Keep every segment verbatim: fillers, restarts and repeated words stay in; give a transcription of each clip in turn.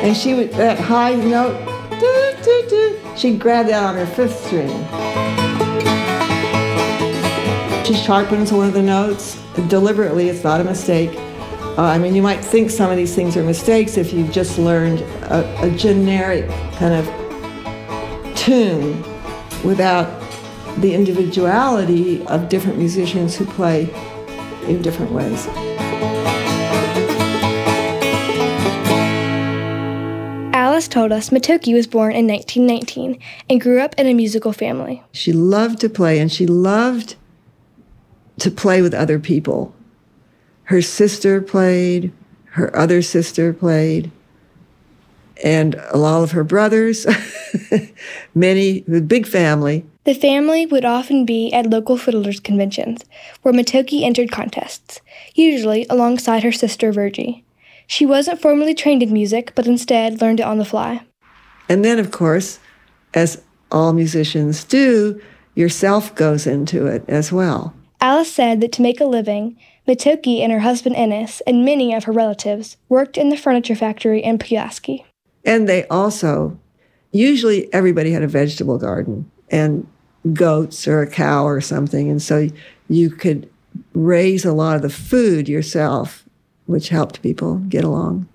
And she would, that high note, doo, doo, doo, she'd grab that on her fifth string. She sharpens one of the notes deliberately. It's not a mistake. Uh, I mean, you might think some of these things are mistakes if you've just learned a, a generic kind of tune without the individuality of different musicians who play in different ways. Alice told us Matoki was born in nineteen nineteen and grew up in a musical family. She loved to play, and she loved to play with other people. Her sister played, her other sister played, and a lot of her brothers, many, a big family. The family would often be at local fiddlers' conventions, where Matoki entered contests, usually alongside her sister Virgie. She wasn't formally trained in music, but instead learned it on the fly. And then, of course, as all musicians do, yourself goes into it as well. Alice said that to make a living, Matoki and her husband Ennis and many of her relatives worked in the furniture factory in Pulaski. And they also, usually everybody had a vegetable garden and goats or a cow or something, and so you could raise a lot of the food yourself, which helped people get along.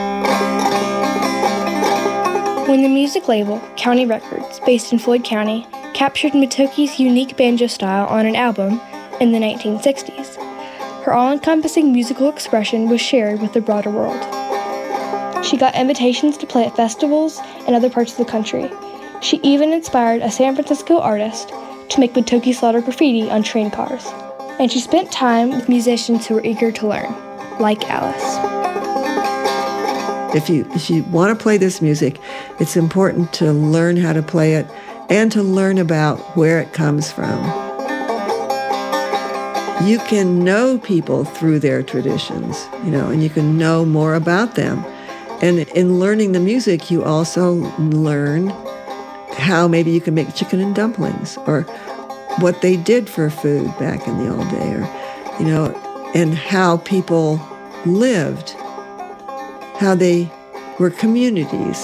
When the music label, County Records, based in Floyd County, captured Matoki's unique banjo style on an album in the nineteen sixties, her all-encompassing musical expression was shared with the broader world. She got invitations to play at festivals in other parts of the country. She even inspired a San Francisco artist to make Matoki slaughter graffiti on train cars. And she spent time with musicians who were eager to learn, like Alice. If you, if you want to play this music, it's important to learn how to play it and to learn about where it comes from. You can know people through their traditions, you know, and you can know more about them. And in learning the music, you also learn how maybe you can make chicken and dumplings, or what they did for food back in the old day, or, you know, and how people lived, how they were communities.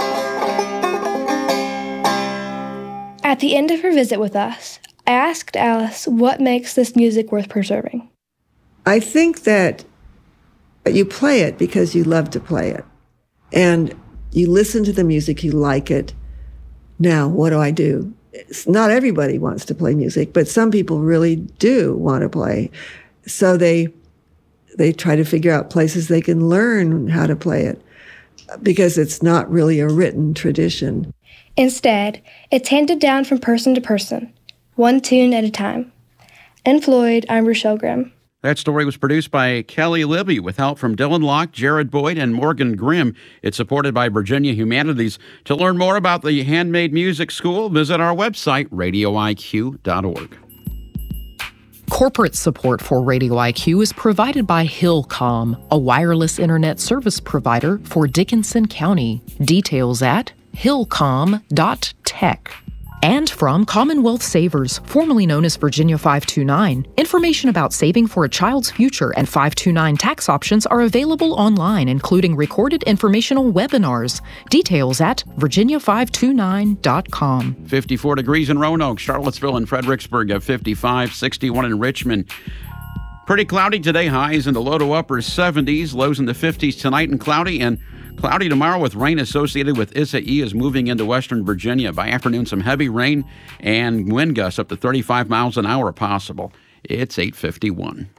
At the end of her visit with us, I asked Alice what makes this music worth preserving. I think that you play it because you love to play it. And you listen to the music, you like it. Now, what do I do? It's not everybody wants to play music, but some people really do want to play. So they they try to figure out places they can learn how to play it, because it's not really a written tradition. Instead, it's handed down from person to person, one tune at a time. In Floyd, I'm Rochelle Grimm. That story was produced by Kelly Libby with help from Dylan Locke, Jared Boyd, and Morgan Grimm. It's supported by Virginia Humanities. To learn more about the Handmade Music School, visit our website, radio I Q dot org. Corporate support for Radio I Q is provided by Hillcom, a wireless internet service provider for Dickinson County. Details at hillcom dot tech. And from Commonwealth Savers, formerly known as Virginia five two nine. Information about saving for a child's future and five two nine tax options are available online, including recorded informational webinars. Details at virginia five two nine dot com. fifty-four degrees in Roanoke, Charlottesville, and Fredericksburg at fifty-five, sixty-one in Richmond. Pretty cloudy today, highs in the low to upper seventies, lows in the fifties tonight, and cloudy and Cloudy tomorrow with rain associated with Isaias moving into western Virginia. By afternoon, some heavy rain and wind gusts up to thirty-five miles an hour possible. It's eight fifty-one.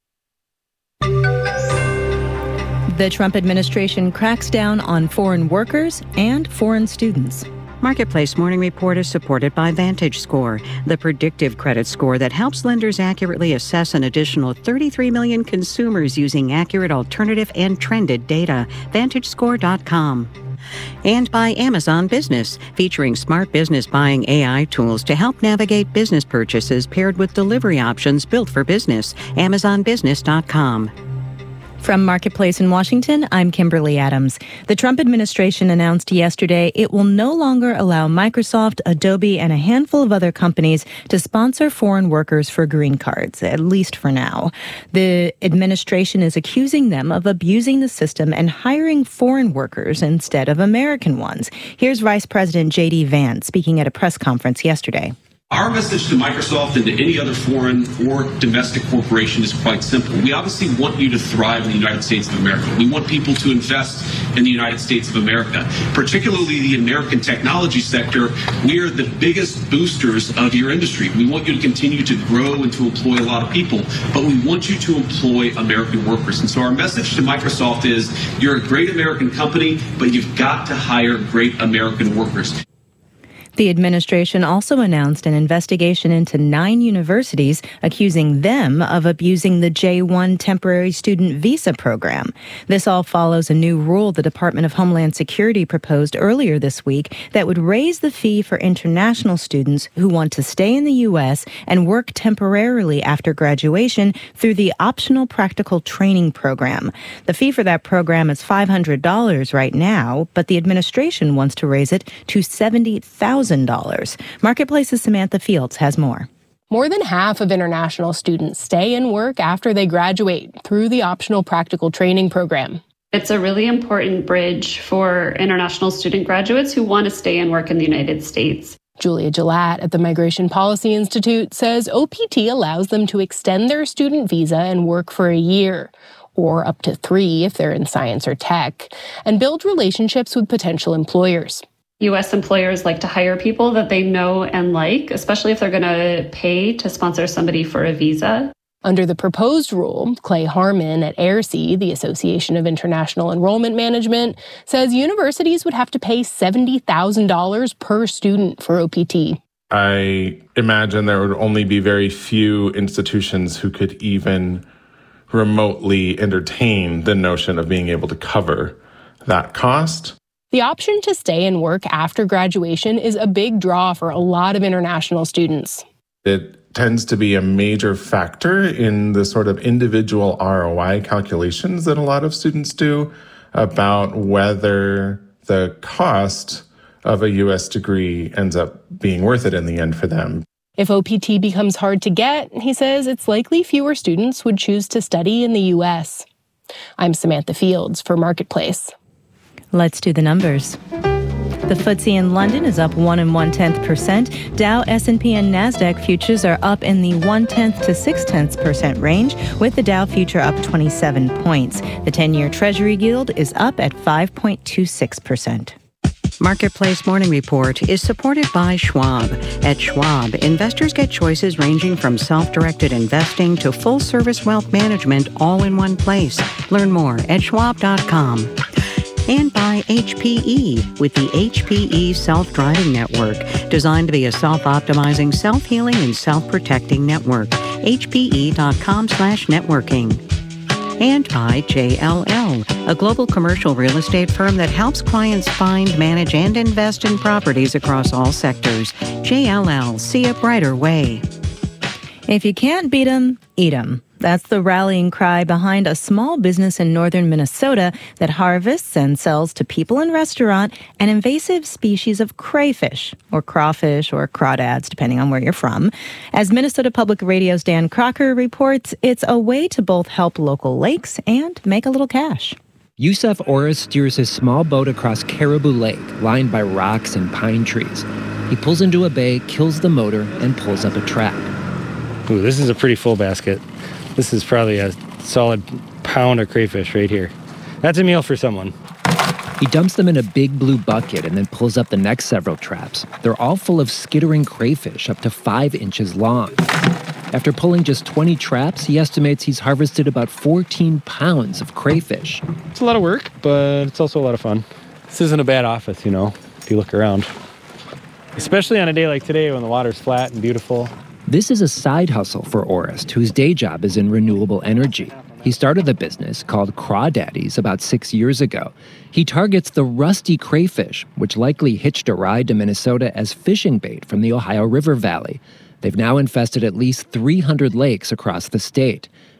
The Trump administration cracks down on foreign workers and foreign students. Marketplace Morning Report is supported by VantageScore, the predictive credit score that helps lenders accurately assess an additional thirty-three million consumers using accurate alternative and trended data. Vantage Score dot com. And by Amazon Business, featuring smart business buying A I tools to help navigate business purchases paired with delivery options built for business. Amazon Business dot com. From Marketplace in Washington, I'm Kimberly Adams. The Trump administration announced yesterday it will no longer allow Microsoft, Adobe, and a handful of other companies to sponsor foreign workers for green cards, at least for now. The administration is accusing them of abusing the system and hiring foreign workers instead of American ones. Here's Vice President J D Vance speaking at a press conference yesterday. Our message to Microsoft and to any other foreign or domestic corporation is quite simple. We obviously want you to thrive in the United States of America. We want people to invest in the United States of America, particularly the American technology sector. We are the biggest boosters of your industry. We want you to continue to grow and to employ a lot of people, but we want you to employ American workers. And so our message to Microsoft is you're a great American company, but you've got to hire great American workers. The administration also announced an investigation into nine universities, accusing them of abusing the J one temporary student visa program. This all follows a new rule the Department of Homeland Security proposed earlier this week that would raise the fee for international students who want to stay in the U S and work temporarily after graduation through the optional practical training program. The fee for that program is five hundred dollars right now, but the administration wants to raise it to seventy thousand dollars. Marketplace's Samantha Fields has more. More than half of international students stay and work after they graduate through the optional practical training program. It's a really important bridge for international student graduates who want to stay and work in the United States. Julia Gillette at the Migration Policy Institute says O P T allows them to extend their student visa and work for a year, or up to three if they're in science or tech, and build relationships with potential employers. U S employers like to hire people that they know and like, especially if they're going to pay to sponsor somebody for a visa. Under the proposed rule, Clay Harmon at A I R S E, the Association of International Enrollment Management, says universities would have to pay seventy thousand dollars per student for O P T. I imagine there would only be very few institutions who could even remotely entertain the notion of being able to cover that cost. The option to stay and work after graduation is a big draw for a lot of international students. It tends to be a major factor in the sort of individual R O I calculations that a lot of students do about whether the cost of a U S degree ends up being worth it in the end for them. If O P T becomes hard to get, he says it's likely fewer students would choose to study in the U S. I'm Samantha Fields for Marketplace. Let's do the numbers. The F T S E in London is up one and one tenth percent. Dow, S and P, and Nasdaq futures are up in the one tenth to six tenths percent range, with the Dow future up twenty-seven points. The ten-year Treasury yield is up at five point two six percent. Marketplace Morning Report is supported by Schwab. At Schwab, investors get choices ranging from self-directed investing to full-service wealth management all in one place. Learn more at schwab dot com. And by H P E with the H P E Self-Driving Network, designed to be a self-optimizing, self-healing, and self-protecting network. H P E dot com slash networking. And by J L L, a global commercial real estate firm that helps clients find, manage, and invest in properties across all sectors. J L L, see a brighter way. If you can't beat 'em, eat 'em. That's the rallying cry behind a small business in northern Minnesota that harvests and sells to people in restaurant an invasive species of crayfish, or crawfish, or crawdads, depending on where you're from. As Minnesota Public Radio's Dan Crocker reports, it's a way to both help local lakes and make a little cash. Yusuf Orris steers his small boat across Caribou Lake, lined by rocks and pine trees. He pulls into a bay, kills the motor, and pulls up a trap. Ooh, this is a pretty full basket. This is probably a solid pound of crayfish right here. That's a meal for someone. He dumps them in a big blue bucket and then pulls up the next several traps. They're all full of skittering crayfish up to five inches long. After pulling just twenty traps, he estimates he's harvested about fourteen pounds of crayfish. It's a lot of work, but it's also a lot of fun. This isn't a bad office, you know, if you look around. Especially on a day like today when the water's flat and beautiful. This is a side hustle for Orist, whose day job is in renewable energy. He started the business called Crawdaddies about six years ago. He targets the rusty crayfish, which likely hitched a ride to Minnesota as fishing bait from the Ohio River Valley. They've now infested at least three hundred lakes across the state.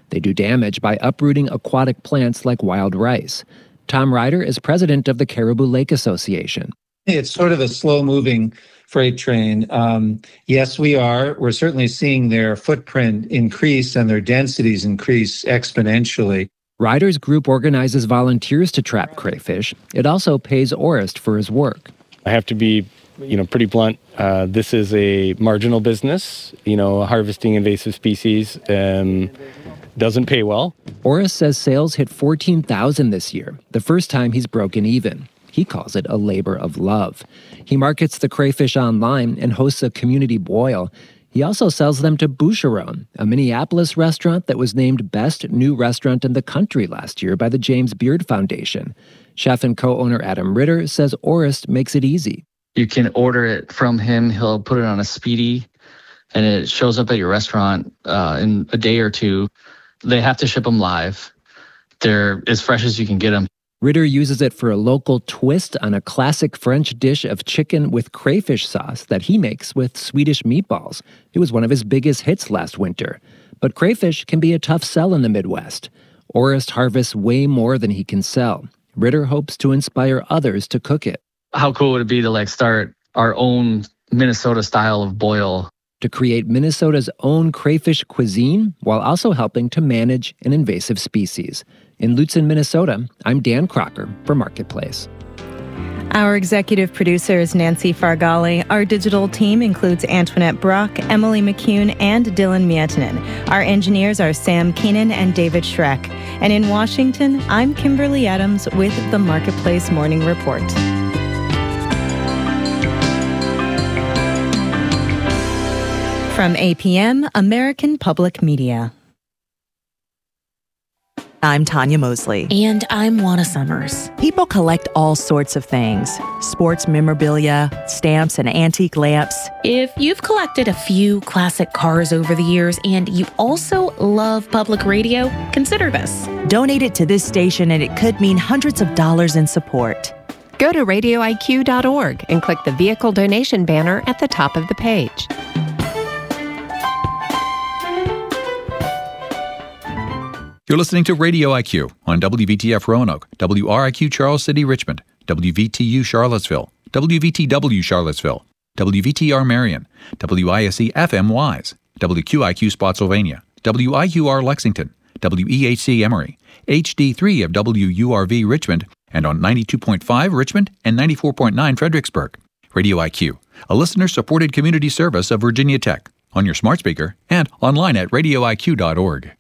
They do damage by uprooting aquatic plants like wild rice. Tom Ryder is president of the Caribou Lake Association. It's sort of a slow-moving freight train. Um, yes, we are. We're certainly seeing their footprint increase and their densities increase exponentially. Ryder's group organizes volunteers to trap crayfish. It also pays Orist for his work. I have to be, you know, pretty blunt. Uh, this is a marginal business. You know, harvesting invasive species um, doesn't pay well. Orist says sales hit fourteen thousand this year, the first time he's broken even. He calls it a labor of love. He markets the crayfish online and hosts a community boil. He also sells them to Boucheron, a Minneapolis restaurant that was named Best New Restaurant in the Country last year by the James Beard Foundation. Chef and co-owner Adam Ritter says Orist makes it easy. You can order it from him. He'll put it on a speedy, and it shows up at your restaurant uh, in a day or two. They have to ship them live. They're as fresh as you can get them. Ritter uses it for a local twist on a classic French dish of chicken with crayfish sauce that he makes with Swedish meatballs. It was one of his biggest hits last winter. But crayfish can be a tough sell in the Midwest. Orist harvests way more than he can sell. Ritter hopes to inspire others to cook it. How cool would it be to like start our own Minnesota style of boil? To create Minnesota's own crayfish cuisine while also helping to manage an invasive species. In Lutsen, Minnesota, I'm Dan Crocker for Marketplace. Our executive producer is Nancy Fargali. Our digital team includes Antoinette Brock, Emily McCune, and Dylan Mietinen. Our engineers are Sam Keenan and David Schreck. And in Washington, I'm Kimberly Adams with the Marketplace Morning Report. From A P M, American Public Media. I'm Tanya Mosley. And I'm Juana Summers. People collect all sorts of things. Sports memorabilia, stamps, and antique lamps. If you've collected a few classic cars over the years and you also love public radio, consider this. Donate it to this station and it could mean hundreds of dollars in support. Go to radio I Q dot org and click the vehicle donation banner at the top of the page. You're listening to Radio I Q on W V T F Roanoke, W R I Q Charles City Richmond, W V T U Charlottesville, W V T W Charlottesville, W V T R Marion, W I S E F M Wise, W Q I Q Spotsylvania, W I Q R Lexington, W E H C Emory, H D three of W U R V Richmond, and on ninety-two point five Richmond and ninety-four point nine Fredericksburg. Radio I Q, a listener-supported community service of Virginia Tech, on your smart speaker and online at radio I Q dot org.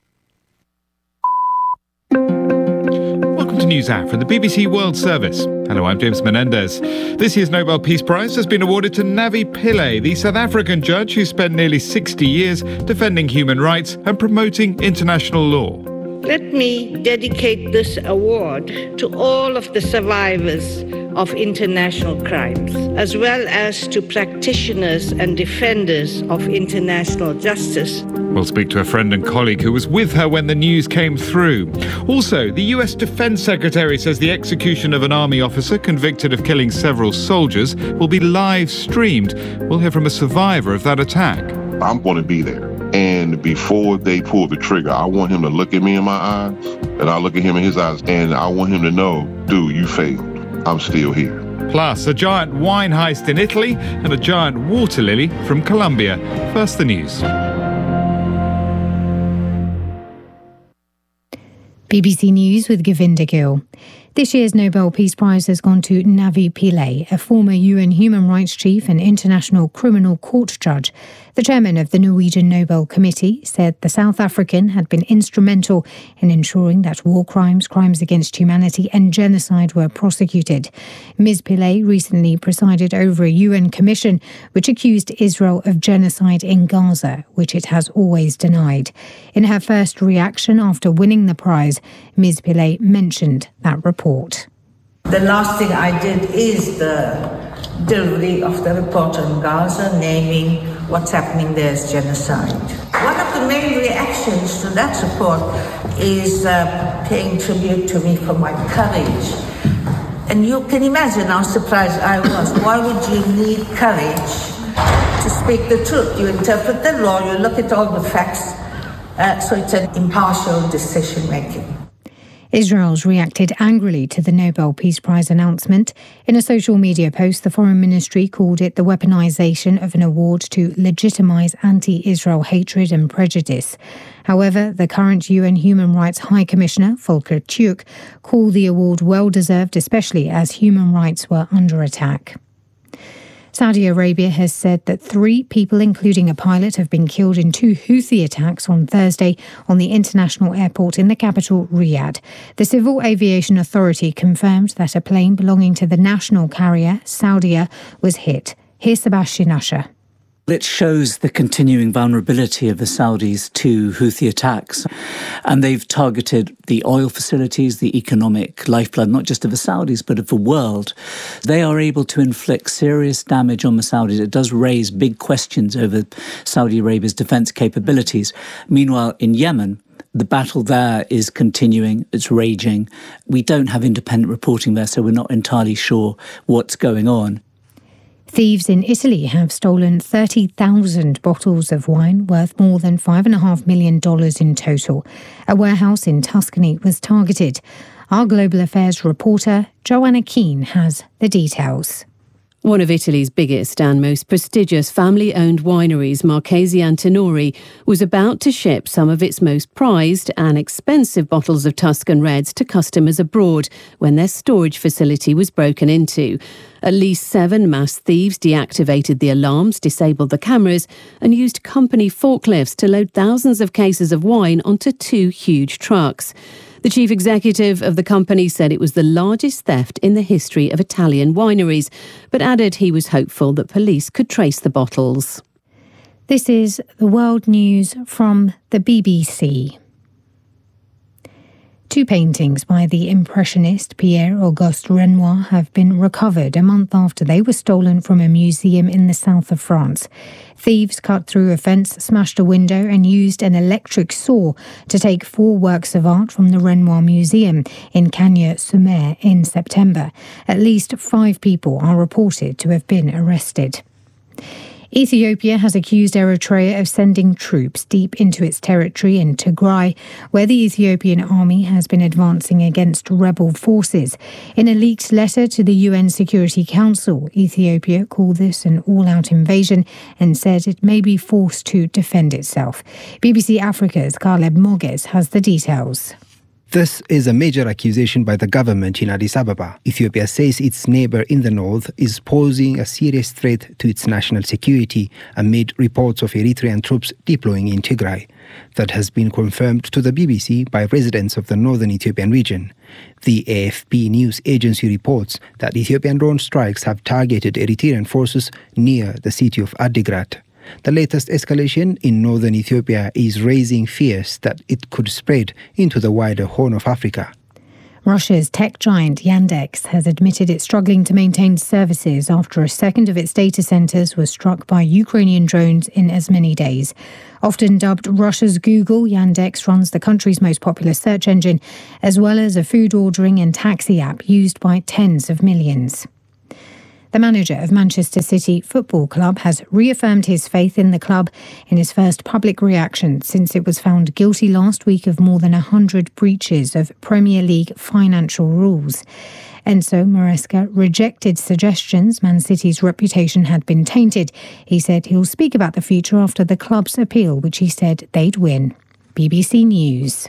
Welcome to NewsHour from the B B C World Service. Hello, I'm James Menendez. This year's Nobel Peace Prize has been awarded to Navi Pillay, the South African judge who spent nearly sixty years defending human rights and promoting international law. Let me dedicate this award to all of the survivors of international crimes, as well as to practitioners and defenders of international justice. We'll speak to a friend and colleague who was with her when the news came through. Also, the U S Defense Secretary says the execution of an army officer convicted of killing several soldiers will be live streamed. We'll hear from a survivor of that attack. I'm going to be there. And before they pull the trigger, I want him to look at me in my eyes, and I look at him in his eyes, and I want him to know, dude, you failed. I'm still here. Plus, a giant wine heist in Italy and a giant water lily from Colombia. First, the news. B B C News with Govinda Gill. This year's Nobel Peace Prize has gone to Navi Pillay, a former U N human rights chief and international criminal court judge. The chairman of the Norwegian Nobel Committee said the South African had been instrumental in ensuring that war crimes, crimes against humanity and genocide were prosecuted. Miz Pillay recently presided over a U N commission which accused Israel of genocide in Gaza, which it has always denied. In her first reaction after winning the prize, Miz Pillay mentioned that report. The last thing I did is the delivery of the report on Gaza, naming what's happening there as genocide. One of the main reactions to that report is uh, paying tribute to me for my courage. And you can imagine how surprised I was. Why would you need courage to speak the truth? You interpret the law, you look at all the facts, Uh, so it's an impartial decision-making. Israel's reacted angrily to the Nobel Peace Prize announcement. In a social media post, the Foreign Ministry called it the weaponization of an award to legitimize anti-Israel hatred and prejudice. However, the current U N Human Rights High Commissioner, Volker Turk, called the award well-deserved, especially as human rights were under attack. Saudi Arabia has said that three people, including a pilot, have been killed in two Houthi attacks on Thursday on the international airport in the capital, Riyadh. The Civil Aviation Authority confirmed that a plane belonging to the national carrier, Saudia, was hit. Here's Sebastian Usher. It shows the continuing vulnerability of the Saudis to Houthi attacks. And they've targeted the oil facilities, the economic lifeblood, not just of the Saudis, but of the world. They are able to inflict serious damage on the Saudis. It does raise big questions over Saudi Arabia's defense capabilities. Meanwhile, in Yemen, the battle there is continuing, it's raging. We don't have independent reporting there, so we're not entirely sure what's going on. Thieves in Italy have stolen thirty thousand bottles of wine worth more than five point five million dollars in total. A warehouse in Tuscany was targeted. Our Global Affairs reporter, Joanna Keane, has the details. One of Italy's biggest and most prestigious family-owned wineries, Marchesi Antinori, was about to ship some of its most prized and expensive bottles of Tuscan Reds to customers abroad when their storage facility was broken into. At least seven mass thieves deactivated the alarms, disabled the cameras, and used company forklifts to load thousands of cases of wine onto two huge trucks. The chief executive of the company said it was the largest theft in the history of Italian wineries, but added he was hopeful that police could trace the bottles. This is the world news from the B B C. Two paintings by the Impressionist Pierre-Auguste Renoir have been recovered a month after they were stolen from a museum in the south of France. Thieves cut through a fence, smashed a window and used an electric saw to take four works of art from the Renoir Museum in Cagnes-sur-Mer in September. At least five people are reported to have been arrested. Ethiopia has accused Eritrea of sending troops deep into its territory in Tigray, where the Ethiopian army has been advancing against rebel forces. In a leaked letter to the U N Security Council, Ethiopia called this an all-out invasion and said it may be forced to defend itself. B B C Africa's Caleb Moges has the details. This is a major accusation by the government in Addis Ababa. Ethiopia says its neighbor in the north is posing a serious threat to its national security amid reports of Eritrean troops deploying in Tigray. That has been confirmed to the B B C by residents of the northern Ethiopian region. The A F P news agency reports that Ethiopian drone strikes have targeted Eritrean forces near the city of Adigrat. The latest escalation in northern Ethiopia is raising fears that it could spread into the wider Horn of Africa. Russia's tech giant Yandex has admitted it's struggling to maintain services after a second of its data centers was struck by Ukrainian drones in as many days. Often dubbed Russia's Google, Yandex runs the country's most popular search engine, as well as a food ordering and taxi app used by tens of millions. The manager of Manchester City Football Club has reaffirmed his faith in the club in his first public reaction since it was found guilty last week of more than one hundred breaches of Premier League financial rules. Enzo Maresca rejected suggestions Man City's reputation had been tainted. He said he'll speak about the future after the club's appeal, which he said they'd win. B B C News.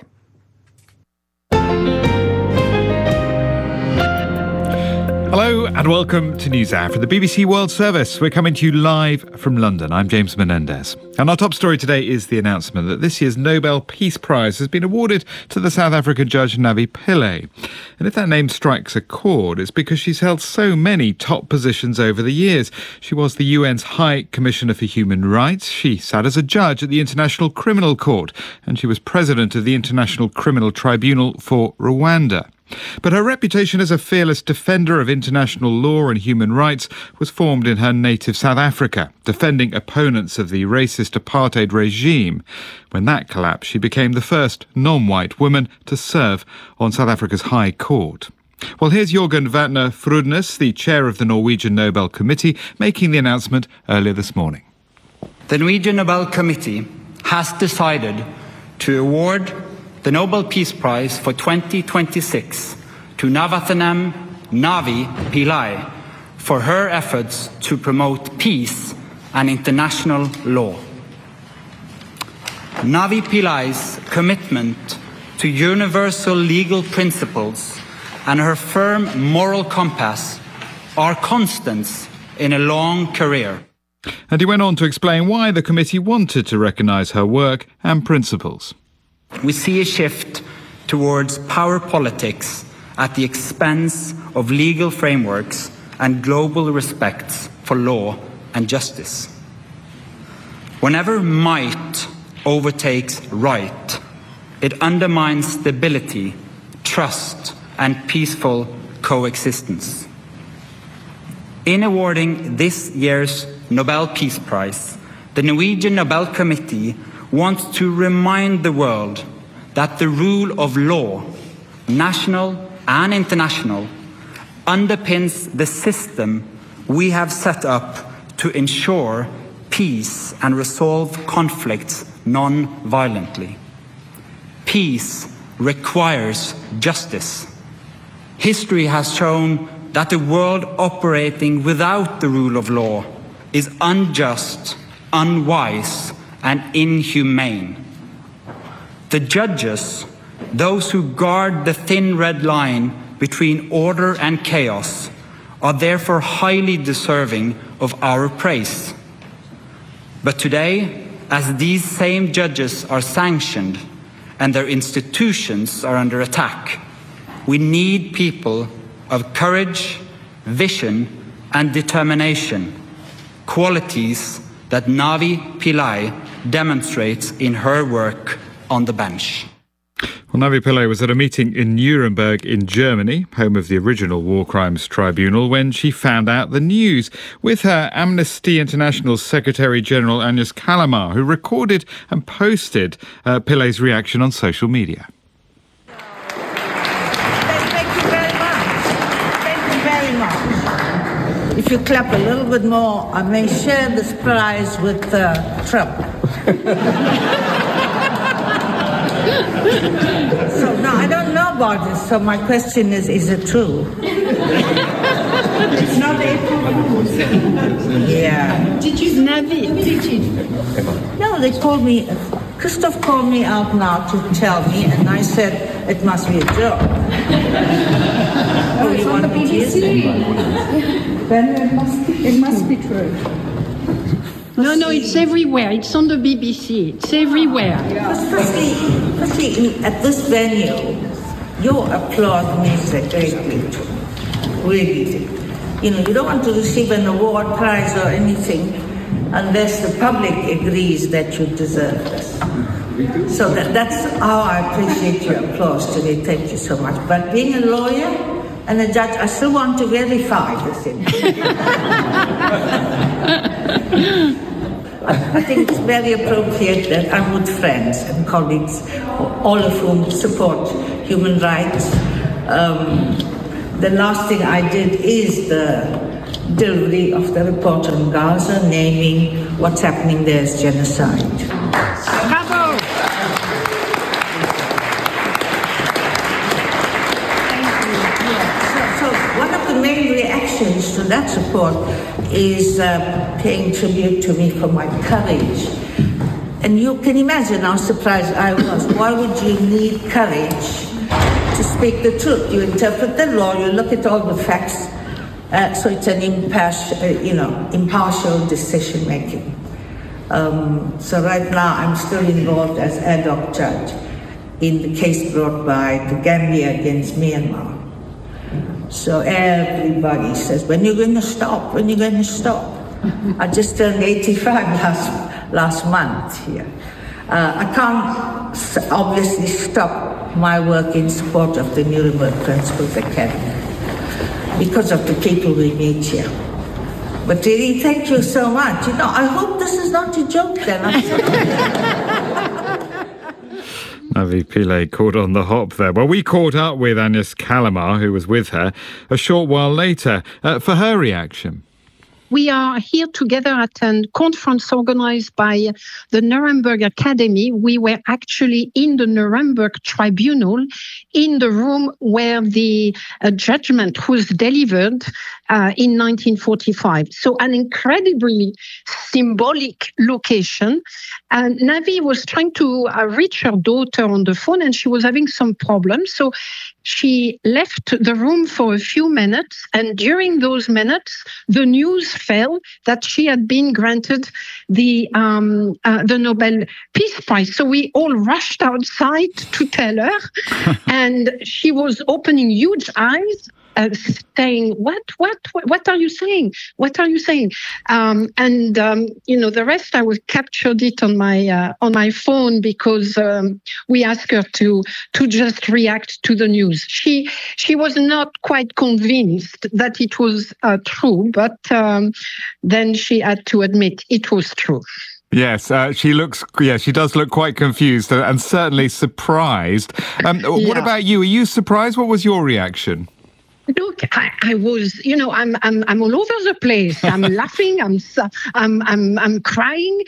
Hello and welcome to NewsHour from the B B C World Service. We're coming to you live from London. I'm James Menendez. And our top story today is the announcement that this year's Nobel Peace Prize has been awarded to the South African judge Navi Pillay. And if that name strikes a chord, it's because she's held so many top positions over the years. She was the U N's High Commissioner for Human Rights. She sat as a judge at the International Criminal Court. And she was president of the International Criminal Tribunal for Rwanda. But her reputation as a fearless defender of international law and human rights was formed in her native South Africa, defending opponents of the racist apartheid regime. When that collapsed, she became the first non-white woman to serve on South Africa's High Court. Well, here's Jørgen Vatne Frudnes, the chair of the Norwegian Nobel Committee, making the announcement earlier this morning. The Norwegian Nobel Committee has decided to award the Nobel Peace Prize for twenty twenty-six to Navathanam Navi Pillai for her efforts to promote peace and international law. Navi Pillai's commitment to universal legal principles and her firm moral compass are constants in a long career. And he went on to explain why the committee wanted to recognise her work and principles. We see a shift towards power politics at the expense of legal frameworks and global respects for law and justice. Whenever might overtakes right, it undermines stability, trust, and peaceful coexistence. In awarding this year's Nobel Peace Prize, the Norwegian Nobel Committee wants to remind the world that the rule of law, national and international, underpins the system we have set up to ensure peace and resolve conflicts non-violently. Peace requires justice. History has shown that a world operating without the rule of law is unjust, unwise, and inhumane. The judges, those who guard the thin red line between order and chaos, are therefore highly deserving of our praise. But today, as these same judges are sanctioned and their institutions are under attack, we need people of courage, vision, and determination, qualities that Navi Pillai demonstrates in her work on the bench. Well, Navi Pillai was at a meeting in Nuremberg in Germany, home of the original War Crimes Tribunal, when she found out the news. With her, Amnesty International's Secretary-General Agnes Callamard, who recorded and posted uh, Pillai's reaction on social media. Thank you very much. Thank you very much. If you clap a little bit more, I may share this prize with uh, Trump. So now I don't know about this, so my question is, is it true? It's not April Fool's. Yeah. Did you Navi? Did you? No, they called me, Christoph called me out now to tell me, and I said it must be a joke. Oh, it's on the B B C. Then it must be, it must be true. No, no, it's everywhere. It's on the B B C. It's everywhere. Firstly, firstly, at this venue, your applause means a great deal to me. Really. You know, you don't want to receive an award, prize, or anything unless the public agrees that you deserve this. So that, that's how I appreciate your applause today. Thank you so much. But being a lawyer and a judge, I still want to verify this thing. I think it's very appropriate that I'm with friends and colleagues, all of whom support human rights. Um, the last thing I did is the delivery of the report on Gaza, naming what's happening there as genocide. Bravo! So one of the main reactions to that report is uh, paying tribute to me for my courage. And you can imagine how surprised I was. Why would you need courage to speak the truth? You interpret the law, you look at all the facts, uh, so it's an impartial, uh, you know, impartial decision making. Um, so right now I'm still involved as ad hoc judge in the case brought by the Gambia against Myanmar. So everybody says, when you're going to stop? When you're going to stop? I just turned eighty-five last last month here. Uh, I can't obviously stop my work in support of the Nuremberg Principles Academy because of the people we meet here. But really, thank you so much. You know, I hope this is not a joke then. I'm sorry. Navi Pillai caught on the hop there. Well, we caught up with Agnes Callamard, who was with her, a short while later, uh, for her reaction. we are here together at a conference organized by the Nuremberg Academy. We were actually in the Nuremberg Tribunal, in the room where the uh, judgment was delivered uh, in nineteen forty-five. So an incredibly symbolic location. And Navi was trying to uh, reach her daughter on the phone, and she was having some problems. So she left the room for a few minutes, and during those minutes, the news fell that she had been granted the um, uh, the Nobel Peace Prize. So we all rushed outside to tell her, and she was opening huge eyes, Uh, saying, what, what, what, what are you saying? What are you saying? Um, and, um, you know, the rest, I was captured it on my uh, on my phone because um, we asked her to to just react to the news. She she was not quite convinced that it was uh, true, but um, then she had to admit it was true. Yes, uh, she looks, yeah, she does look quite confused and, and certainly surprised. Um, Yeah. What about you? Are you surprised? What was your reaction? Look, I, I was, you know, I'm, I'm, I'm all over the place. I'm laughing. I'm, I'm, I'm, I'm crying.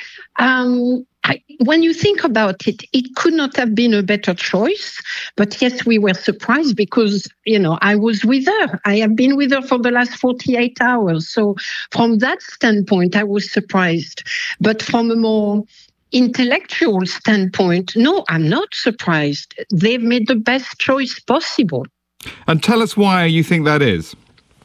Um, I, when you think about it, it could not have been a better choice. But yes, we were surprised because, you know, I was with her. I have been with her for the last forty-eight hours. So from that standpoint, I was surprised. But from a more intellectual standpoint, no, I'm not surprised. They've made the best choice possible. And tell us why you think that is.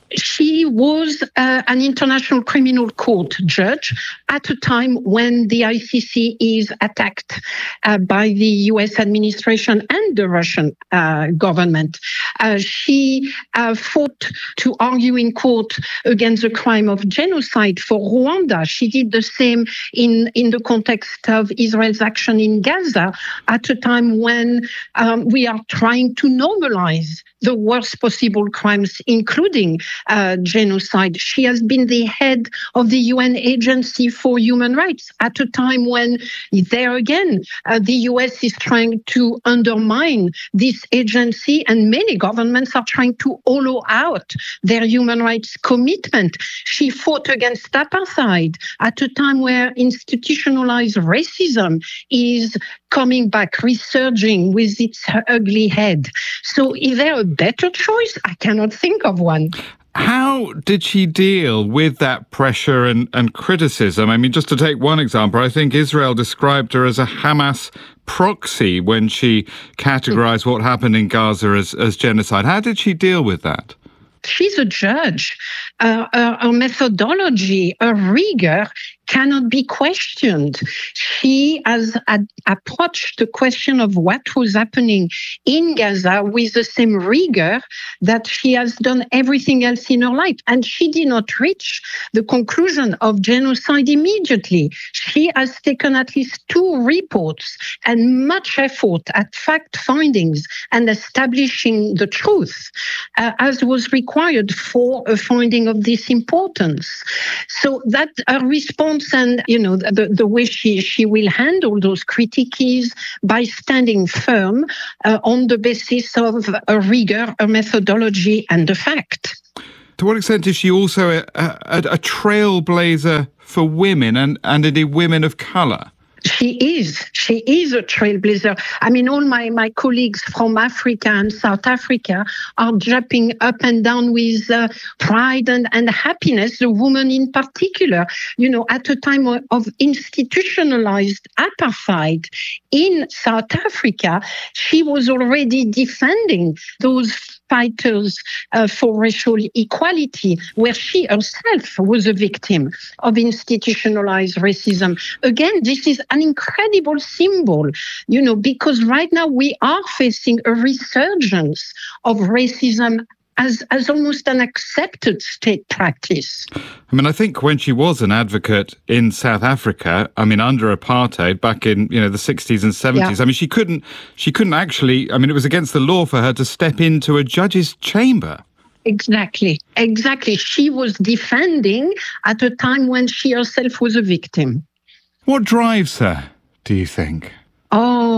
She was uh, an international criminal court judge at a time when the I C C is attacked uh, by the U S administration and the Russian uh, government. Uh, she uh, fought to argue in court against the crime of genocide for Rwanda. She did the same in, in the context of Israel's action in Gaza at a time when um, we are trying to normalize the worst possible crimes, including uh, genocide. She has been the head of the U N Agency for Human Rights at a time when, there again, uh, the U S is trying to undermine this agency, and many governments are trying to hollow out their human rights commitment. She fought against apartheid at a time where institutionalized racism is coming back, resurging with its ugly head. So is there a better choice? I cannot think of one. How did she deal with that pressure and, and criticism? I mean, just to take one example, I think Israel described her as a Hamas proxy when she categorized what happened in Gaza as, as genocide. How did she deal with that? She's a judge. Uh, her, her methodology, her rigor cannot be questioned. She has ad- approached the question of what was happening in Gaza with the same rigor that she has done everything else in her life. And she did not reach the conclusion of genocide immediately. She has taken at least two reports and much effort at fact findings and establishing the truth, uh, as was required for a finding of this importance. So that her response and, you know, the, the way she, she will handle those critiques is by standing firm uh, on the basis of a rigor, a methodology, and a fact. To what extent is she also a, a, a trailblazer for women and, and indeed women of colour? She is. She is a trailblazer. I mean, all my, my colleagues from Africa and South Africa are jumping up and down with uh, pride and, and happiness, the woman in particular. You know, at a time of, of institutionalized apartheid in South Africa, she was already defending those fighters uh, for racial equality, where she herself was a victim of institutionalized racism. Again, this is an incredible symbol, you know, because right now we are facing a resurgence of racism as, as almost an accepted state practice. I mean, I think when she was an advocate in South Africa, I mean, under apartheid back in, you know, the sixties and seventies, Yeah. I mean, she couldn't, she couldn't actually, I mean, it was against the law for her to step into a judge's chamber. Exactly, exactly. She was defending at a time when she herself was a victim. What drives her, do you think? Oh,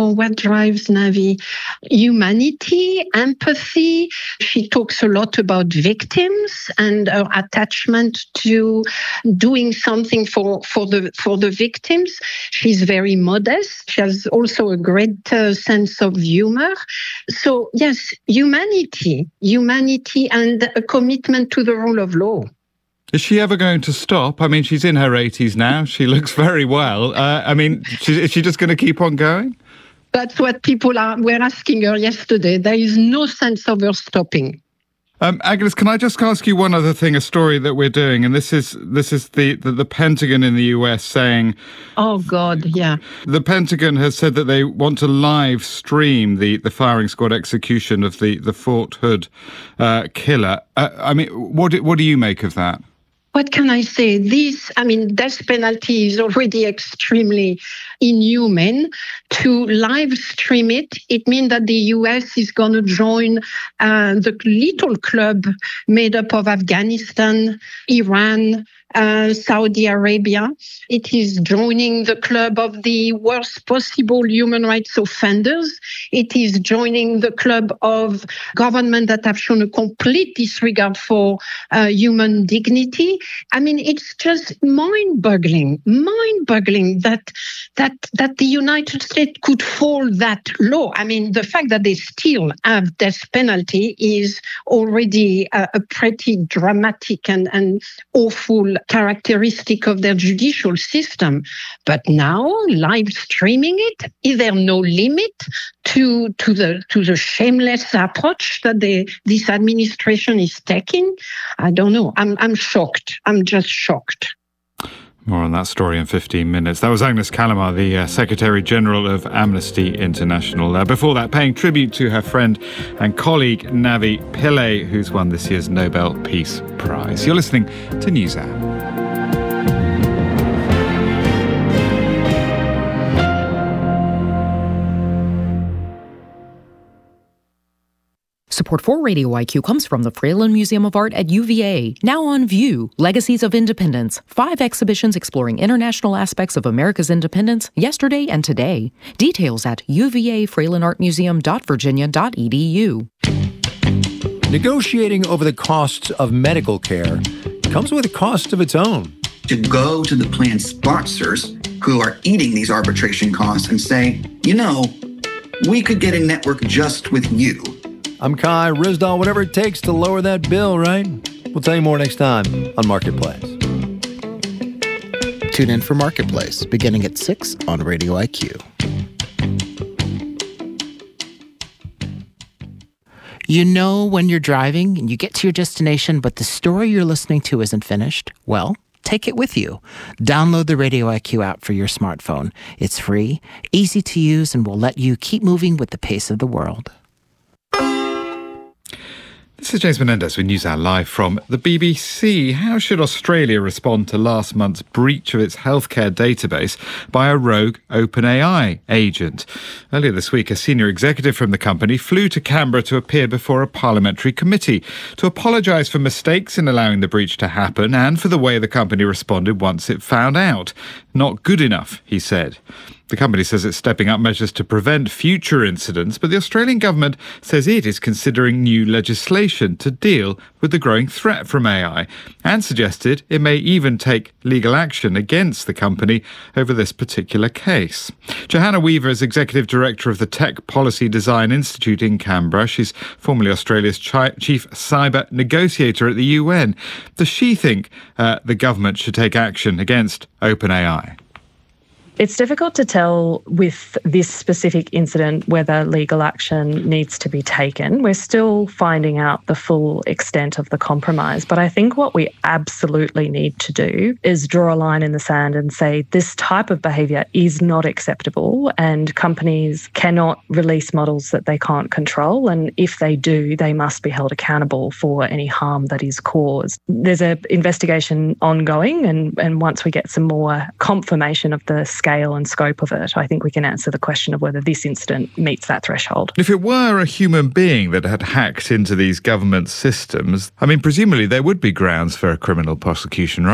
know, what drives Navi? Humanity, empathy. She talks a lot about victims and her attachment to doing something for, for the for the victims. She's very modest. She has also a great uh, sense of humor. So yes, humanity, humanity and a commitment to the rule of law. Is she ever going to stop? I mean, she's in her eighties now. She looks very well. Uh, I mean, she, is she just going to keep on going? That's what people are, were asking her yesterday. There is no sense of her stopping. Um, Agnes, can I just ask you one other thing, a story that we're doing, and this is this is the, the, the Pentagon in the U S saying... Oh, God, yeah. The Pentagon has said that they want to live stream the, the firing squad execution of the, the Fort Hood uh, killer. Uh, I mean, what do, what do you make of that? What can I say? This, I mean, death penalty is already extremely inhuman. To live stream it, it means that the U S is going to join uh, the little club made up of Afghanistan, Iran, uh, Saudi Arabia. It is joining the club of the worst possible human rights offenders. It is joining the club of governments that have shown a complete disregard for uh, human dignity. I mean, it's just mind-boggling, mind-boggling that that that the United States could fall that low. I mean, the fact that they still have death penalty is already a, a pretty dramatic and, and awful characteristic of their judicial system. But now, live streaming it, is there no limit to to the to the shameless approach that the this administration is taking? I don't know. I'm I'm shocked. I'm just shocked. More on that story in fifteen minutes. That was Agnes Callamard, the uh, Secretary-General of Amnesty International. Uh, before that, paying tribute to her friend and colleague Navi Pillay, who's won this year's Nobel Peace Prize. You're listening to NewsHour. Support for Radio I Q comes from the Fralin Museum of Art at U V A. Now on view, Legacies of Independence. Five exhibitions exploring international aspects of America's independence, yesterday and today. Details at u v a fralin art museum dot virginia dot e d u. Negotiating over the costs of medical care comes with a cost of its own. To go to the plan sponsors who are eating these arbitration costs and say, you know, we could get a network just with you. I'm Kai Rizdal, whatever it takes to lower that bill, right? We'll tell you more next time on Marketplace. Tune in for Marketplace, beginning at six on Radio I Q. You know when you're driving and you get to your destination, but the story you're listening to isn't finished? Well, take it with you. Download the Radio I Q app for your smartphone. It's free, easy to use, and will let you keep moving with the pace of the world. This is James Menendez with NewsHour live from the B B C. How should Australia respond to last month's breach of its healthcare database by a rogue OpenAI agent? Earlier this week, a senior executive from the company flew to Canberra to appear before a parliamentary committee to apologise for mistakes in allowing the breach to happen and for the way the company responded once it found out. Not good enough, he said. The company says it's stepping up measures to prevent future incidents, but the Australian government says it is considering new legislation to deal with the growing threat from A I and suggested it may even take legal action against the company over this particular case. Johanna Weaver is Executive Director of the Tech Policy Design Institute in Canberra. She's formerly Australia's chi- chief cyber negotiator at the U N. Does she think uh, the government should take action against OpenAI? It's difficult to tell with this specific incident whether legal action needs to be taken. We're still finding out the full extent of the compromise. But I think what we absolutely need to do is draw a line in the sand and say this type of behaviour is not acceptable and companies cannot release models that they can't control. And if they do, they must be held accountable for any harm that is caused. There's an investigation ongoing, and, and once we get some more confirmation of the scale and scope of it, I think we can answer the question of whether this incident meets that threshold. If it were a human being that had hacked into these government systems, I mean, presumably there would be grounds for a criminal prosecution, right?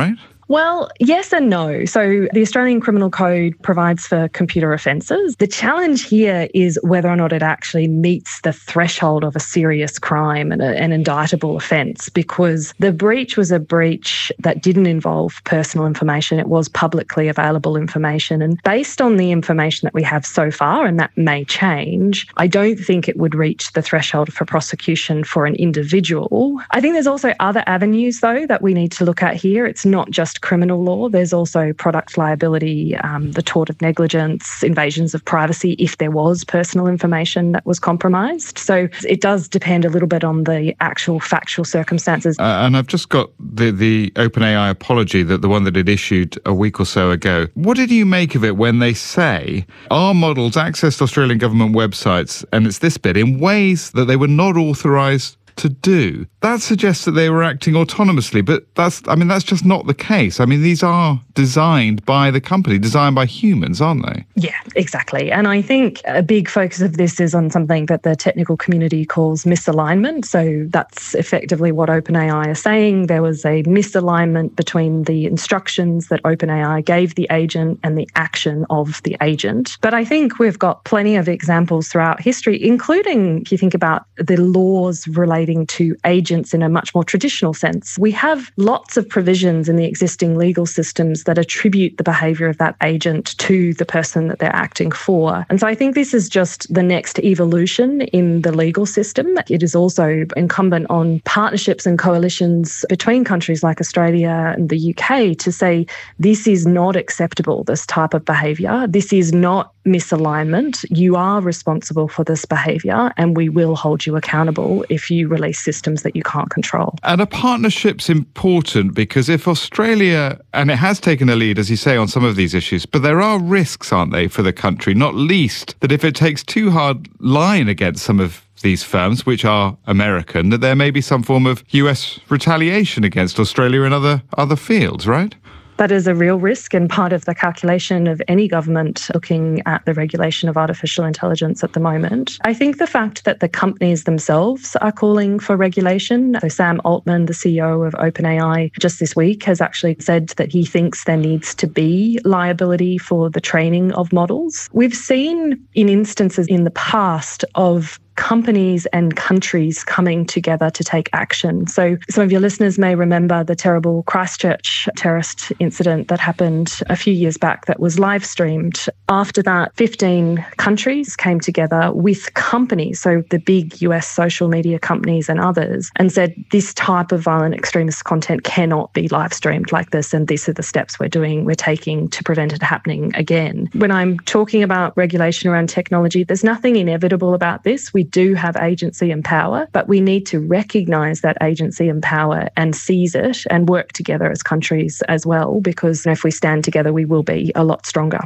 Well, yes and no. So the Australian Criminal Code provides for computer offences. The challenge here is whether or not it actually meets the threshold of a serious crime and a, an indictable offence, because the breach was a breach that didn't involve personal information. It was publicly available information. And based on the information that we have so far, and that may change, I don't think it would reach the threshold for prosecution for an individual. I think there's also other avenues, though, that we need to look at here. It's not just criminal law. There's also product liability, um, the tort of negligence, invasions of privacy if there was personal information that was compromised. So it does depend a little bit on the actual factual circumstances. Uh, and I've just got the, the OpenAI apology, that the one that it issued a week or so ago. What did you make of it when they say our models accessed Australian government websites, and it's this bit, in ways that they were not authorised to do? That suggests that they were acting autonomously, but that's, I mean, that's just not the case. I mean, these are designed by the company, designed by humans, aren't they? Yeah, exactly. And I think a big focus of this is on something that the technical community calls misalignment. So that's effectively what OpenAI is saying. There was a misalignment between the instructions that OpenAI gave the agent and the action of the agent. But I think we've got plenty of examples throughout history, including, if you think about the laws relating to agents in a much more traditional sense. We have lots of provisions in the existing legal systems that attribute the behaviour of that agent to the person that they're acting for. And so I think this is just the next evolution in the legal system. It is also incumbent on partnerships and coalitions between countries like Australia and the U K to say this is not acceptable, this type of behaviour. This is not misalignment. You are responsible for this behaviour, and we will hold you accountable if you release systems that you can't control. And a partnership's important because if Australia, and it has taken a lead, as you say, on some of these issues, but there are risks, aren't they, for the country, not least that if it takes too hard line against some of these firms, which are American, that there may be some form of U S retaliation against Australia in other other fields, right? That is a real risk and part of the calculation of any government looking at the regulation of artificial intelligence at the moment. I think the fact that the companies themselves are calling for regulation, so Sam Altman, the C E O of OpenAI, just this week has actually said that he thinks there needs to be liability for the training of models. We've seen in instances in the past of companies and countries coming together to take action. So some of your listeners may remember the terrible Christchurch terrorist incident that happened a few years back that was live streamed. After that, fifteen countries came together with companies, so the big U S social media companies and others, and said this type of violent extremist content cannot be live streamed like this, and these are the steps we're doing, we're taking to prevent it happening again. When I'm talking about regulation around technology, there's nothing inevitable about this. We do have agency and power, but we need to recognise that agency and power and seize it and work together as countries as well, because if we stand together, we will be a lot stronger.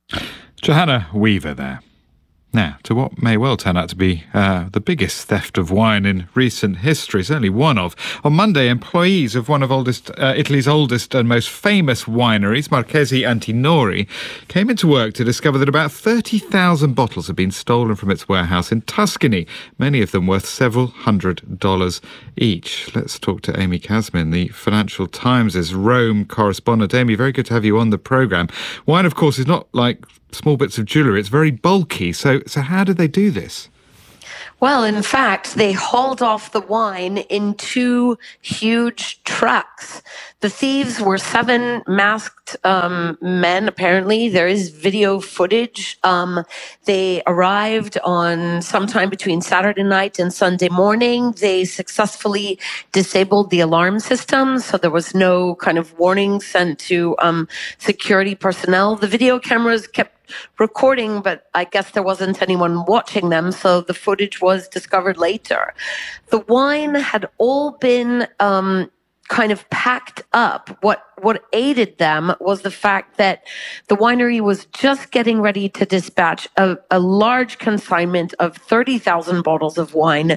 Johanna Weaver there. Now, to what may well turn out to be uh, the biggest theft of wine in recent history, certainly one of. On Monday, employees of one of oldest, uh, Italy's oldest and most famous wineries, Marchesi Antinori, came into work to discover that about thirty thousand bottles had been stolen from its warehouse in Tuscany, many of them worth several hundred dollars each. Let's talk to Amy Kasmin, the Financial Times' Rome correspondent. Amy, very good to have you on the programme. Wine, of course, is not like small bits of jewellery. It's very bulky. So, so how did they do this? Well, in fact, they hauled off the wine in two huge trucks. The thieves were seven masked um, men, apparently. There is video footage. Um, they arrived on sometime between Saturday night and Sunday morning. They successfully disabled the alarm system, so there was no kind of warning sent to um, security personnel. The video cameras kept recording, but I guess there wasn't anyone watching them, so the footage was discovered later. The wine had all been um, kind of packed up. What what aided them was the fact that the winery was just getting ready to dispatch a, a large consignment of thirty thousand bottles of wine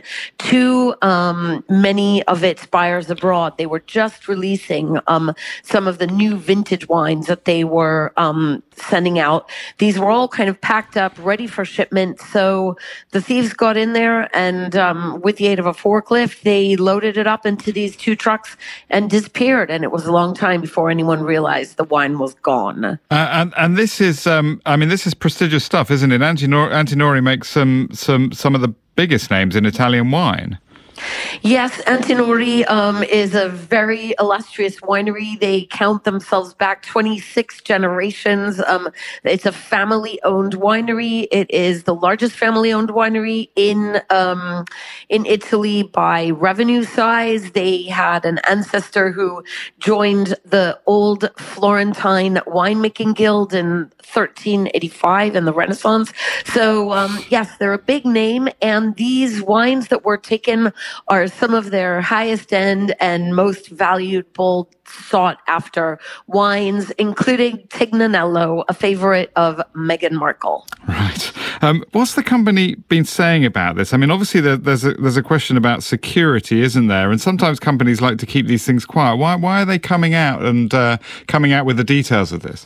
to um, many of its buyers abroad. They were just releasing um, some of the new vintage wines that they were um, sending out. These were all kind of packed up, ready for shipment. So the thieves got in there and um, with the aid of a forklift, they loaded it up into these two trucks and disappeared. And it was a long time before before anyone realized the wine was gone. Uh, and and this is, um, I mean, this is prestigious stuff, isn't it? Antinori, Antinori makes some some some of the biggest names in Italian wine. Yes, Antinori um, is a very illustrious winery. They count themselves back twenty-six generations. Um, it's a family-owned winery. It is the largest family-owned winery in um, in Italy by revenue size. They had an ancestor who joined the old Florentine winemaking guild in thirteen eighty-five in the Renaissance. So um, yes, they're a big name, and these wines that were taken are some of their highest end and most valued, bold, sought after wines, including Tignanello, a favorite of Meghan Markle. Right. Um, what's the company been saying about this? I mean, obviously there, there's a, there's a question about security, isn't there? And sometimes companies like to keep these things quiet. Why why are they coming out and uh, coming out with the details of this?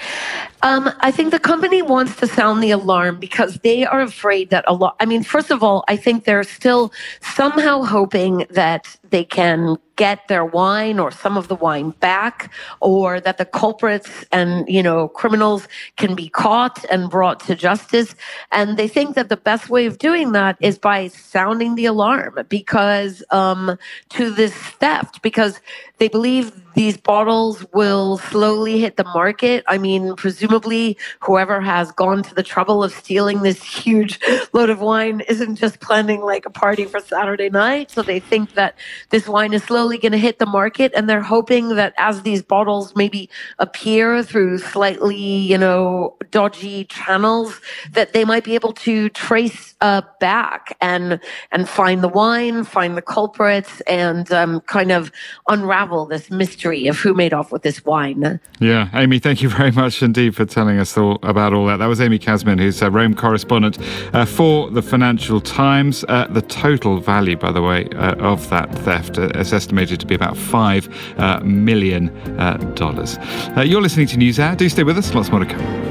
Um, I think the company wants to sound the alarm because they are afraid that a lot, I mean, first of all, I think they're still somehow hoping that they can get their wine or some of the wine back, or that the culprits and, you know, criminals can be caught and brought to justice. And they think that the best way of doing that is by sounding the alarm because um, to this theft, because they believe these bottles will slowly hit the market. I mean, presumably whoever has gone to the trouble of stealing this huge load of wine isn't just planning like a party for Saturday night. So they think that this wine is slowly going to hit the market, and they're hoping that as these bottles maybe appear through slightly, you know, dodgy channels, that they might be able to trace uh, back and and find the wine, find the culprits, and um, kind of unravel this mystery of who made off with this wine. Yeah, Amy, thank you very much indeed for telling us all about all that. That was Amy Kasman, who's a Rome correspondent uh, for the Financial Times. Uh, the total value, by the way, uh, of that theft uh, is estimated to be about five uh, million dollars. Uh, you're listening to NewsHour. Do stay with us. Lots more to come.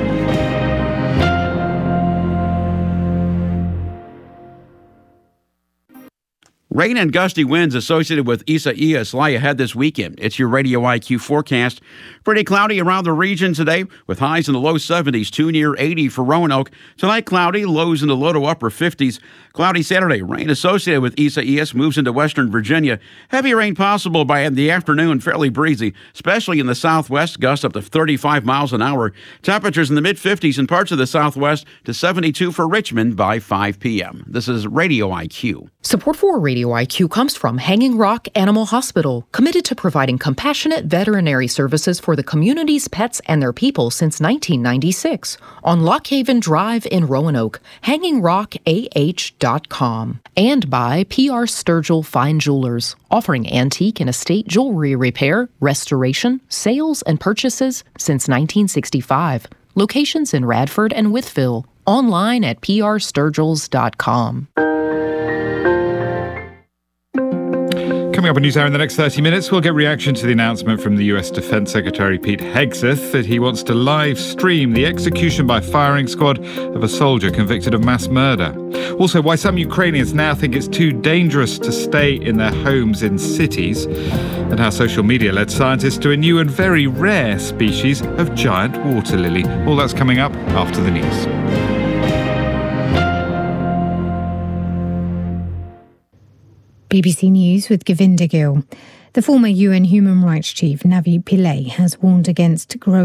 Rain and gusty winds associated with Isaias lie ahead this weekend. It's your Radio I Q forecast. Pretty cloudy around the region today with highs in the low seventies to near eighty for Roanoke. Tonight, cloudy, lows in the low to upper fifties. Cloudy Saturday. Rain associated with Isaias moves into western Virginia. Heavy rain possible by the afternoon, fairly breezy, especially in the southwest, gusts up to thirty-five miles an hour. Temperatures in the mid-fifties in parts of the southwest to seventy-two for Richmond by five p.m. This is Radio I Q. Support for Radio I Q comes from Hanging Rock Animal Hospital, committed to providing compassionate veterinary services for the community's pets and their people since nineteen ninety-six. On Lock Haven Drive in Roanoke, hanging rock a h dot com. And by P R Sturgill Fine Jewelers, offering antique and estate jewelry repair, restoration, sales, and purchases since nineteen sixty-five. Locations in Radford and Wytheville. Online at p r sturgills dot com. Coming up on NewsHour in the next thirty minutes, we'll get reaction to the announcement from the U S Defense Secretary Pete Hegseth that he wants to live stream the execution by firing squad of a soldier convicted of mass murder. Also, why some Ukrainians now think it's too dangerous to stay in their homes in cities, and how social media led scientists to a new and very rare species of giant water lily. All that's coming up after the news. B B C News with Govinda Gill. The former U N Human Rights Chief Navi Pillay has warned against growing